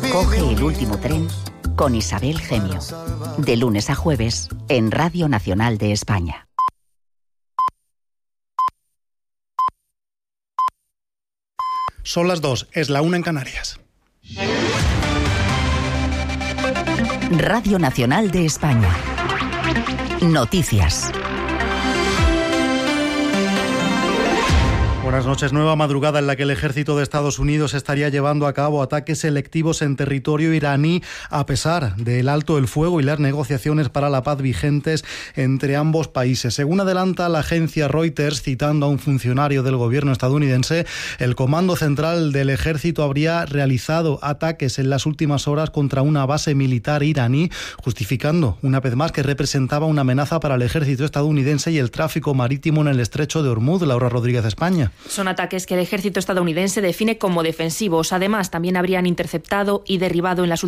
Coge el último tren con Isabel Gemio. De lunes a jueves en Radio Nacional de España. Son las 2, es la 1 en Canarias. Radio Nacional de España. Noticias. Buenas noches. Nueva madrugada en la que el ejército de Estados Unidos estaría llevando a cabo ataques selectivos en territorio iraní a pesar del alto el fuego y las negociaciones para la paz vigentes entre ambos países. Según adelanta la agencia Reuters, citando a un funcionario del gobierno estadounidense, el Comando Central del Ejército habría realizado ataques en las últimas horas contra una base militar iraní, justificando una vez más que representaba una amenaza para el ejército estadounidense y el tráfico marítimo en el estrecho de Hormuz. Laura Rodríguez, España. Son ataques que el ejército estadounidense define como defensivos. Además, también habrían interceptado y derribado en las